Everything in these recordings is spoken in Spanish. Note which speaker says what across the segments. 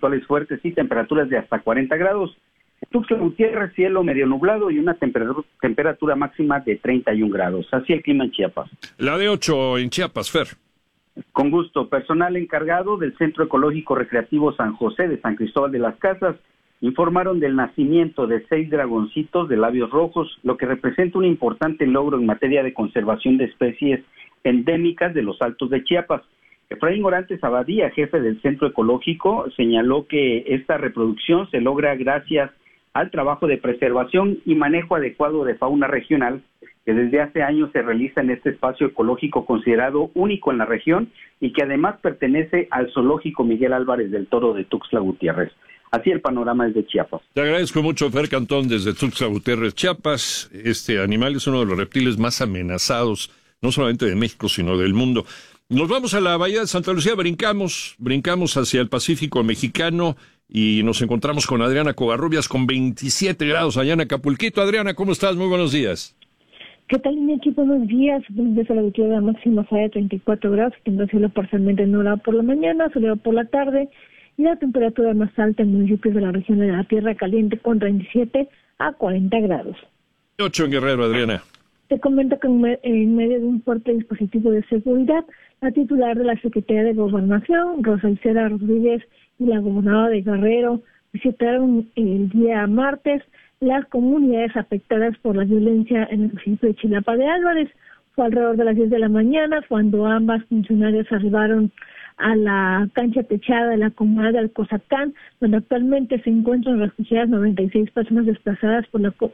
Speaker 1: eventuales fuertes y temperaturas de hasta 40 grados. Tuxtla Gutiérrez, cielo medio nublado y una temperatura máxima de 31 grados. Así el clima en Chiapas.
Speaker 2: La de 8 en Chiapas, Fer.
Speaker 1: Con gusto. Personal encargado del Centro Ecológico Recreativo San José de San Cristóbal de las Casas informaron del nacimiento de 6 dragoncitos de labios rojos, lo que representa un importante logro en materia de conservación de especies endémicas de los Altos de Chiapas. Efraín Orantes Abadía, jefe del Centro Ecológico, señaló que esta reproducción se logra gracias al trabajo de preservación y manejo adecuado de fauna regional que desde hace años se realiza en este espacio ecológico considerado único en la región y que además pertenece al Zoológico Miguel Álvarez del Toro de Tuxtla Gutiérrez. Así el panorama es de Chiapas.
Speaker 2: Te agradezco mucho, Fer Cantón, desde Tuxtla Gutiérrez, Chiapas. Este animal es uno de los reptiles más amenazados, no solamente de México, sino del mundo. Nos vamos a la Bahía de Santa Lucía, brincamos hacia el Pacífico mexicano y nos encontramos con Adriana Covarrubias con 27 grados allá en Acapulquito. Adriana, ¿cómo estás? Muy buenos días.
Speaker 3: ¿Qué tal, Iñaki? Buenos días. Desde la altura máxima fue de 34 grados, tendrá cielo parcialmente nublado por la mañana, soleado por la tarde, y la temperatura más alta en municipios de la región de la Tierra Caliente con 37 a 40 grados.
Speaker 2: 8 en Guerrero, Adriana.
Speaker 3: Te comento que en medio de un fuerte dispositivo de seguridad, la titular de la Secretaría de Gobernación, Rosa Isela Rodríguez, y la gobernadora de Guerrero visitaron el día martes las comunidades afectadas por la violencia en el municipio de Chilapa de Álvarez. Fue alrededor de las 10 de la mañana cuando ambas funcionarias arribaron a la cancha techada de la comunidad de Alcozacán, donde actualmente se encuentran refugiadas 96 personas desplazadas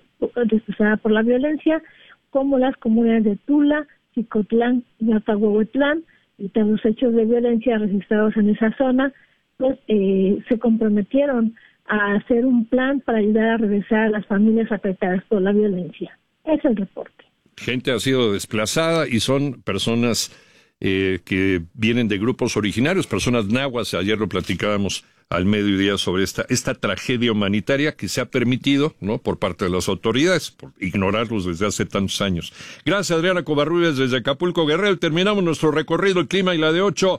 Speaker 3: por la violencia, como las comunidades de Tula, Chicotlán y Apahuehuetlán, y tras los hechos de violencia registrados en esa zona, pues se comprometieron a hacer un plan para ayudar a regresar a las familias afectadas por la violencia. Es el reporte.
Speaker 2: Gente ha sido desplazada y son personas que vienen de grupos originarios, personas nahuas. Ayer lo platicábamos al mediodía sobre esta tragedia humanitaria que se ha permitido, ¿no?, por parte de las autoridades, por ignorarlos desde hace tantos años. Gracias, Adriana Covarrubias, desde Acapulco, Guerrero. Terminamos nuestro recorrido, el clima y la de 8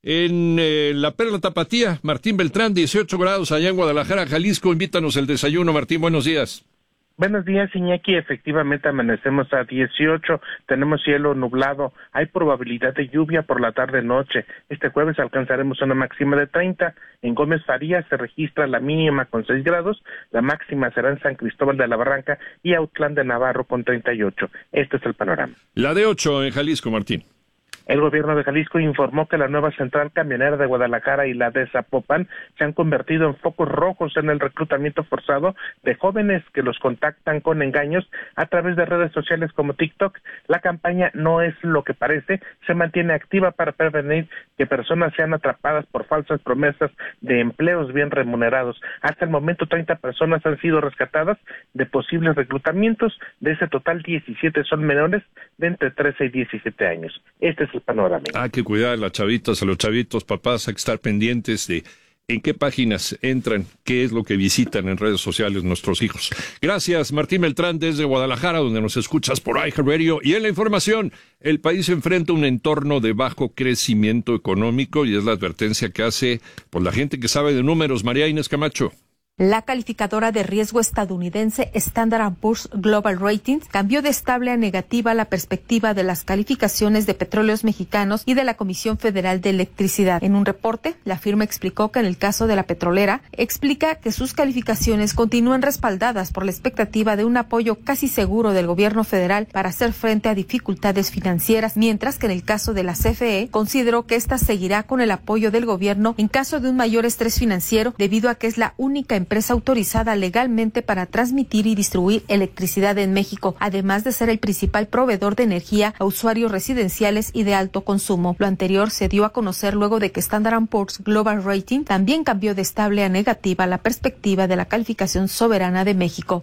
Speaker 2: en la Perla Tapatía. Martín Beltrán, 18 grados allá en Guadalajara, Jalisco. Invítanos el desayuno, Martín, buenos días.
Speaker 4: Buenos días, Iñaki. Efectivamente amanecemos a 18, tenemos cielo nublado, hay probabilidad de lluvia por la tarde-noche. Este jueves alcanzaremos una máxima de 30. En Gómez Farías se registra la mínima con 6 grados, la máxima será en San Cristóbal de la Barranca y Autlán de Navarro con 38. Este es el panorama.
Speaker 2: La de 8 en Jalisco, Martín.
Speaker 4: El gobierno de Jalisco informó que la nueva central camionera de Guadalajara y la de Zapopan se han convertido en focos rojos en el reclutamiento forzado de jóvenes que los contactan con engaños a través de redes sociales como TikTok. La campaña No es lo que parece se mantiene activa para prevenir que personas sean atrapadas por falsas promesas de empleos bien remunerados. Hasta el momento 30 personas han sido rescatadas de posibles reclutamientos. De ese total 17 son menores de entre 13 y 17 años. Este es el panorama.
Speaker 2: Hay que cuidar a las chavitas, a los chavitos, papás, hay que estar pendientes de en qué páginas entran, qué es lo que visitan en redes sociales nuestros hijos. Gracias, Martín Beltrán, desde Guadalajara, donde nos escuchas por iHeartRadio. Y en la información, el país enfrenta un entorno de bajo crecimiento económico y es la advertencia que hace por la gente que sabe de números. María Inés Camacho.
Speaker 5: La calificadora de riesgo estadounidense Standard & Poor's Global Ratings cambió de estable a negativa la perspectiva de las calificaciones de Petróleos Mexicanos y de la Comisión Federal de Electricidad. En un reporte, la firma explicó que en el caso de la petrolera, explica que sus calificaciones continúan respaldadas por la expectativa de un apoyo casi seguro del gobierno federal para hacer frente a dificultades financieras, mientras que en el caso de la CFE, consideró que ésta seguirá con el apoyo del gobierno en caso de un mayor estrés financiero, debido a que es la única empresa autorizada legalmente para transmitir y distribuir electricidad en México, además de ser el principal proveedor de energía a usuarios residenciales y de alto consumo. Lo anterior se dio a conocer luego de que Standard & Poor's Global Rating también cambió de estable a negativa la perspectiva de la calificación soberana de México.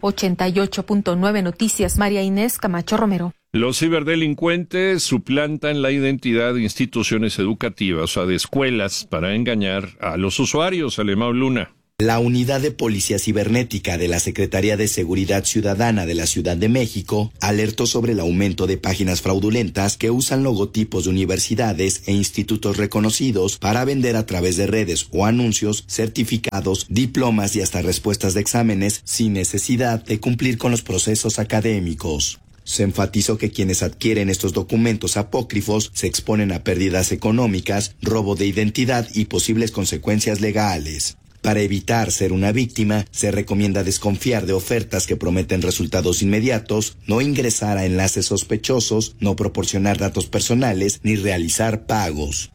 Speaker 5: 88.9 Noticias, María Inés Camacho Romero.
Speaker 2: Los ciberdelincuentes suplantan la identidad de instituciones educativas, o sea, de escuelas, para engañar a los usuarios. Alemão Luna.
Speaker 6: La Unidad de Policía Cibernética de la Secretaría de Seguridad Ciudadana de la Ciudad de México alertó sobre el aumento de páginas fraudulentas que usan logotipos de universidades e institutos reconocidos para vender a través de redes o anuncios, certificados, diplomas y hasta respuestas de exámenes sin necesidad de cumplir con los procesos académicos. Se enfatizó que quienes adquieren estos documentos apócrifos se exponen a pérdidas económicas, robo de identidad y posibles consecuencias legales. Para evitar ser una víctima, se recomienda desconfiar de ofertas que prometen resultados inmediatos, no ingresar a enlaces sospechosos, no proporcionar datos personales ni realizar pagos.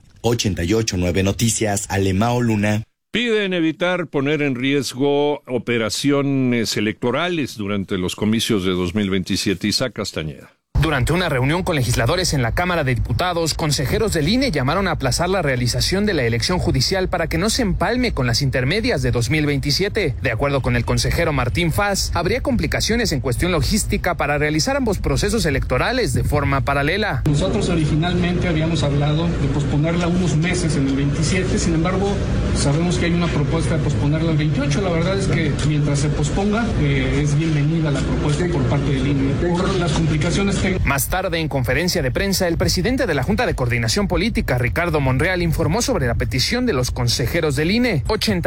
Speaker 6: 88.9 Noticias, Alemao Luna.
Speaker 2: Piden evitar poner en riesgo operaciones electorales durante los comicios de 2027. Isaac Castañeda.
Speaker 7: Durante una reunión con legisladores en la Cámara de Diputados, consejeros del INE llamaron a aplazar la realización de la elección judicial para que no se empalme con las intermedias de 2027. De acuerdo con el consejero Martín Faz, habría complicaciones en cuestión logística para realizar ambos procesos electorales de forma paralela.
Speaker 8: Nosotros originalmente habíamos hablado de posponerla unos meses en el 27, sin embargo, sabemos que hay una propuesta de posponerla al 28. La verdad es que mientras se posponga, es bienvenida la propuesta por parte del INE. Por las complicaciones técnicas.
Speaker 7: Más tarde, en conferencia de prensa, el presidente de la Junta de Coordinación Política, Ricardo Monreal, informó sobre la petición de los consejeros del INE.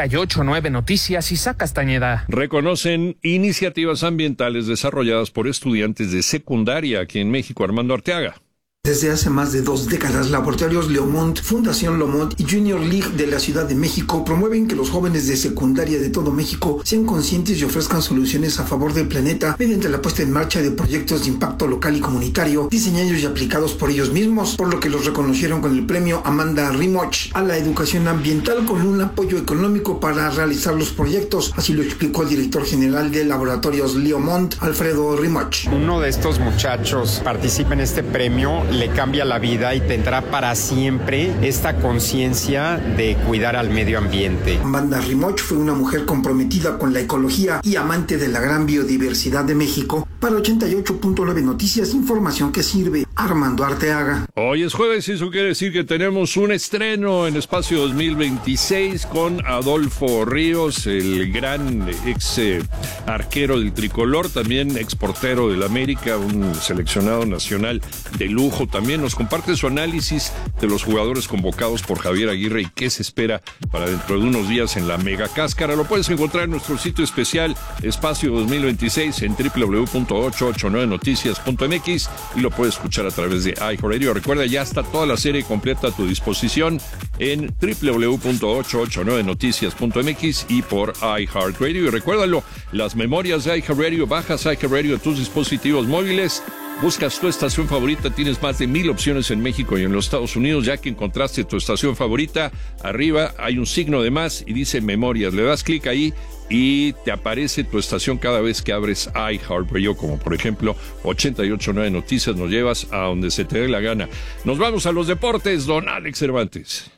Speaker 7: 88.9 Noticias, Isaac Castañeda.
Speaker 2: Reconocen iniciativas ambientales desarrolladas por estudiantes de secundaria aquí en México. Armando Arteaga.
Speaker 9: Desde hace más de 2 décadas, Laboratorios Leomont, Fundación Lomont y Junior League de la Ciudad de México promueven que los jóvenes de secundaria de todo México sean conscientes y ofrezcan soluciones a favor del planeta mediante la puesta en marcha de proyectos de impacto local y comunitario, diseñados y aplicados por ellos mismos, por lo que los reconocieron con el premio Amanda Rimoch a la educación ambiental con un apoyo económico para realizar los proyectos. Así lo explicó el director general de Laboratorios Leomont, Alfredo Rimoch.
Speaker 10: Uno de estos muchachos participa en este premio, le cambia la vida y tendrá para siempre esta conciencia de cuidar al medio ambiente.
Speaker 9: Amanda Rimoch fue una mujer comprometida con la ecología y amante de la gran biodiversidad de México. Para 88.9 Noticias, información que sirve. Armando Arteaga.
Speaker 2: Hoy es jueves y eso quiere decir que tenemos un estreno en Espacio 2026 con Adolfo Ríos, el gran ex arquero del tricolor, también ex portero del América, un seleccionado nacional de lujo. También nos comparte su análisis de los jugadores convocados por Javier Aguirre y qué se espera para dentro de unos días en la Mega Cáscara. Lo puedes encontrar en nuestro sitio especial Espacio 2026 en www.889noticias.mx y lo puedes escuchar a través de iHeartRadio. Recuerda, ya está toda la serie completa a tu disposición en www.889noticias.mx y por iHeartRadio. Y recuérdalo, las memorias de iHeartRadio, bajas iHeartRadio a tus dispositivos móviles, buscas tu estación favorita, tienes más de 1,000 opciones en México y en los Estados Unidos. Ya que encontraste tu estación favorita, arriba hay un signo de más y dice memorias. Le das clic ahí y te aparece tu estación cada vez que abres iHeartRadio, como por ejemplo 88.9 Noticias. Nos llevas a donde se te dé la gana. Nos vamos a los deportes, don Alex Cervantes.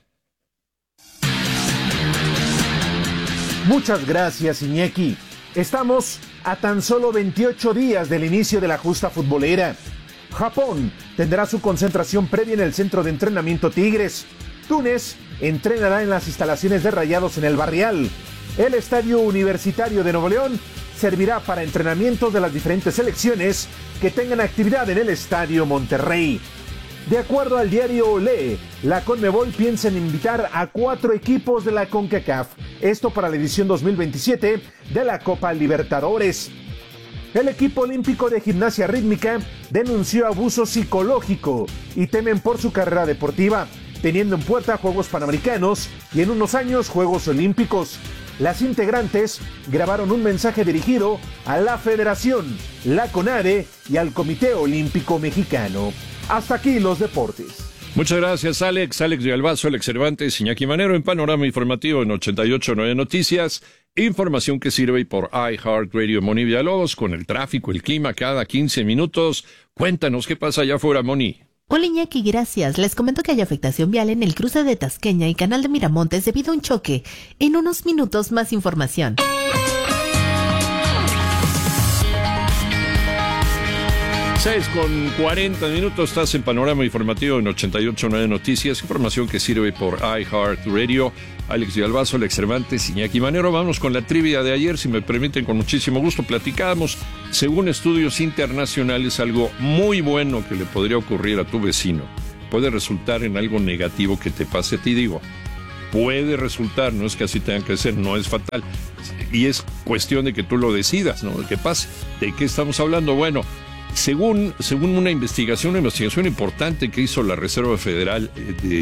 Speaker 11: Muchas gracias, Iñaki. Estamos a tan solo 28 días del inicio de la justa futbolera. Japón tendrá su concentración previa en el centro de entrenamiento Tigres. Túnez entrenará en las instalaciones de Rayados en el Barrial. El Estadio Universitario de Nuevo León servirá para entrenamientos de las diferentes selecciones que tengan actividad en el Estadio Monterrey. De acuerdo al diario Olé, la Conmebol piensa en invitar a 4 equipos de la CONCACAF, esto para la edición 2027 de la Copa Libertadores. El equipo olímpico de gimnasia rítmica denunció abuso psicológico y temen por su carrera deportiva, teniendo en puerta Juegos Panamericanos y en unos años Juegos Olímpicos. Las integrantes grabaron un mensaje dirigido a la Federación, la CONADE y al Comité Olímpico Mexicano. Hasta aquí los deportes.
Speaker 2: Muchas gracias, Alex. Alex Villalbazo, Alex Cervantes, Iñaki Manero en Panorama Informativo en 88.9 Noticias. Información que sirve por iHeartRadio. Moni Villalobos con el tráfico, el clima cada 15 minutos. Cuéntanos qué pasa allá afuera, Moni.
Speaker 12: Hola Iñaki, gracias. Les comento que hay afectación vial en el cruce de Tasqueña y Canal de Miramontes debido a un choque. En unos minutos más información.
Speaker 2: 6:40, estás en Panorama Informativo en 88.9 Noticias, información que sirve por iHeartRadio. Alex Villalbazo, Alex Cervantes, Iñaki Manero. Vamos con la trivia de ayer, si me permiten, con muchísimo gusto. Platicábamos, según estudios internacionales, algo muy bueno que le podría ocurrir a tu vecino puede resultar en algo negativo que te pase a ti. Digo, puede resultar, no es que así tenga que ser, no es fatal. Y es cuestión de que tú lo decidas, ¿no? ¿Qué pasa? ¿De qué estamos hablando? Bueno, según una investigación importante que hizo la Reserva Federal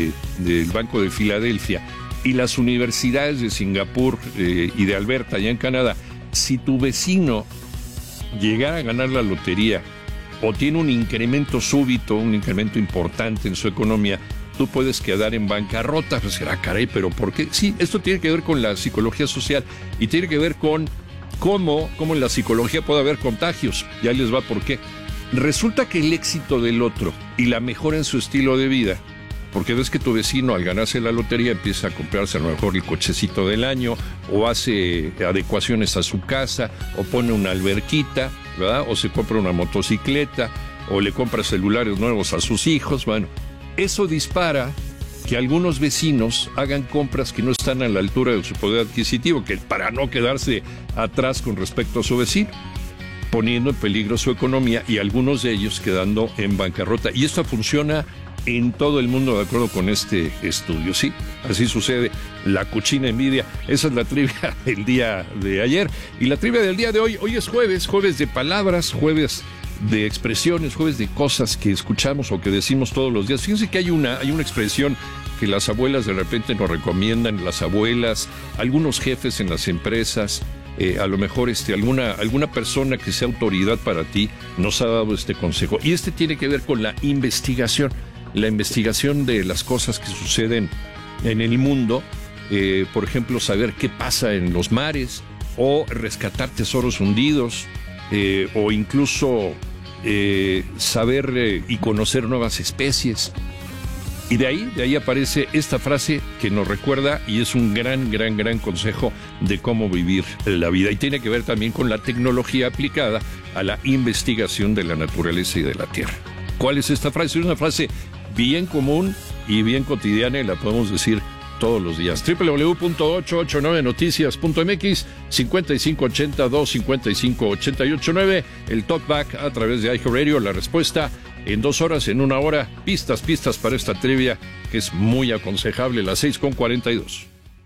Speaker 2: del Banco de Filadelfia y las universidades de Singapur y de Alberta, allá en Canadá, si tu vecino llegara a ganar la lotería o tiene un incremento súbito, un incremento importante en su economía, tú puedes quedar en bancarrota. Pues será, caray, ¿pero por qué? Sí, esto tiene que ver con la psicología social y tiene que ver con cómo en la psicología puede haber contagios. Ya les va por qué. Resulta que el éxito del otro y la mejora en su estilo de vida, porque ves que tu vecino al ganarse la lotería empieza a comprarse a lo mejor el cochecito del año, o hace adecuaciones a su casa, o pone una alberquita, ¿verdad? O se compra una motocicleta, o le compra celulares nuevos a sus hijos. Bueno, eso dispara que algunos vecinos hagan compras que no están a la altura de su poder adquisitivo, que para no quedarse atrás con respecto a su vecino, poniendo en peligro su economía y algunos de ellos quedando en bancarrota. Y esto funciona en todo el mundo, de acuerdo con este estudio. Sí, así sucede. La cochina envidia. Esa es la trivia del día de ayer. Y la trivia del día de hoy es jueves de palabras, jueves de expresiones, jueves de cosas que escuchamos o que decimos todos los días. Fíjense que hay una expresión que las abuelas de repente nos recomiendan, las abuelas, algunos jefes en las empresas, a lo mejor alguna persona que sea autoridad para ti nos ha dado este consejo. Y tiene que ver con la investigación de las cosas que suceden en el mundo. Por ejemplo, saber qué pasa en los mares, o rescatar tesoros hundidos, o incluso saber y conocer nuevas especies. Y de ahí aparece esta frase que nos recuerda, y es un gran consejo de cómo vivir la vida. Y tiene que ver también con la tecnología aplicada a la investigación de la naturaleza y de la tierra. ¿Cuál es esta frase? Es una frase bien común y bien cotidiana, y la podemos decir todos los días. www.889noticias.mx, 5580-255-889, el talkback a través de iHeartRadio. La respuesta en 2 horas, en 1 hora. Pistas para esta trivia que es muy aconsejable. Las 6:42.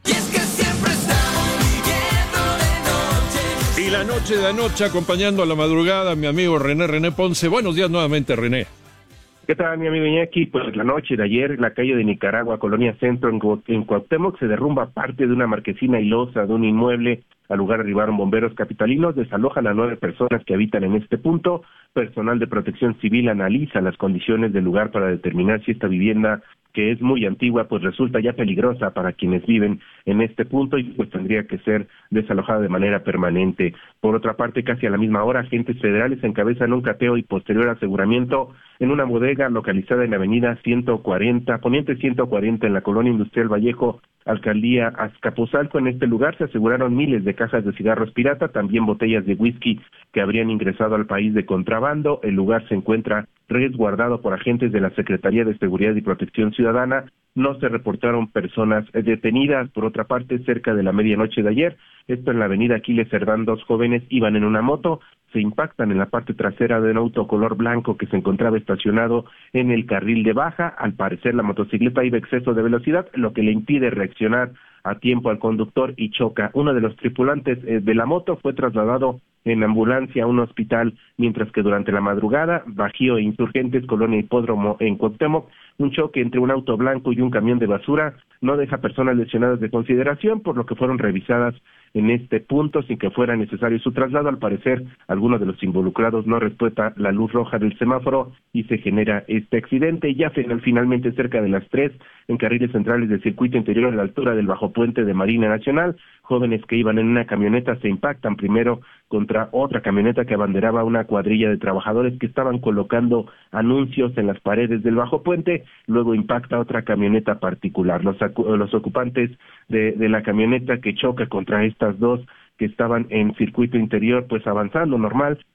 Speaker 2: Y la noche de anoche, acompañando a la madrugada, mi amigo René Ponce. Buenos días nuevamente, René.
Speaker 13: ¿Qué tal, mi amigo Iñaki? Pues la noche de ayer, la calle de Nicaragua, Colonia Centro, en Cuauhtémoc, se derrumba parte de una marquesina y losa de un inmueble. Al lugar arribaron bomberos capitalinos, desalojan a 9 personas que habitan en este punto. Personal de protección civil analiza las condiciones del lugar para determinar si esta vivienda, que es muy antigua, pues resulta ya peligrosa para quienes viven en este punto, y pues tendría que ser desalojada de manera permanente. Por otra parte, casi a la misma hora, agentes federales encabezan un cateo y posterior aseguramiento en una bodega localizada en la avenida Poniente 140, en la colonia industrial Vallejo, alcaldía Azcapotzalco. En este lugar se aseguraron miles de cajas de cigarros pirata, también botellas de whisky que habrían ingresado al país de contrabando. El lugar se encuentra resguardado por agentes de la Secretaría de Seguridad y Protección Ciudadana. No se reportaron personas detenidas. Por otra parte, cerca de la medianoche de ayer, esto en la avenida Aquiles Cerdán, 2 jóvenes iban en una moto, se impactan en la parte trasera de un auto color blanco que se encontraba estacionado en el carril de baja. Al parecer la motocicleta iba a exceso de velocidad, lo que le impide reaccionar a tiempo al conductor y choca. Uno de los tripulantes de la moto fue trasladado en ambulancia a un hospital, mientras que durante la madrugada, Bajío e Insurgentes, colonia Hipódromo en Cuauhtémoc, un choque entre un auto blanco y un camión de basura no deja personas lesionadas de consideración, por lo que fueron revisadas en este punto sin que fuera necesario su traslado. Al parecer, alguno de los involucrados no respeta la luz roja del semáforo y se genera este accidente. Ya finalmente, cerca de las 3, en carriles centrales del circuito interior a la altura del bajo puente de Marina Nacional, jóvenes que iban en una camioneta se impactan primero contra otra camioneta que abanderaba una cuadrilla de trabajadores que estaban colocando anuncios en las paredes del bajo puente. Luego impacta otra camioneta particular. Los ocupantes de la camioneta que choca contra estas dos que estaban en circuito interior, pues avanzando normal,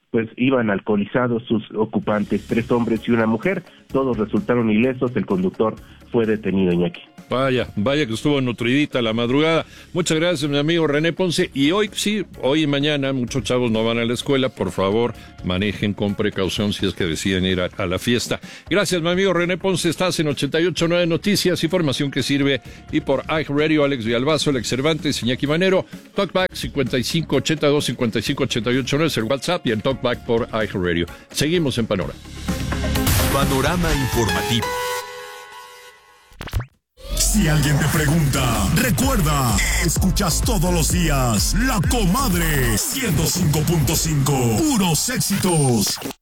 Speaker 13: pues iban alcoholizados sus ocupantes, 3 hombres y una mujer, todos resultaron ilesos, el conductor fue detenido, Iñaki.
Speaker 2: Vaya que estuvo nutridita la madrugada. Muchas gracias, mi amigo René Ponce. Y hoy y mañana muchos chavos no van a la escuela. Por favor, manejen con precaución si es que deciden ir a la fiesta. Gracias, mi amigo René Ponce. Estás en 88.9 Noticias, información que sirve. Y por iHeartRadio, Alex Villalbazo, Alex Cervantes, Iñaki Manero. Talkback 5582-5588 es el WhatsApp y el Talkback por iHeartRadio. Seguimos en Panorama.
Speaker 14: Panorama informativo. Si alguien te pregunta, recuerda, escuchas todos los días La Comadre 105.5, puros éxitos.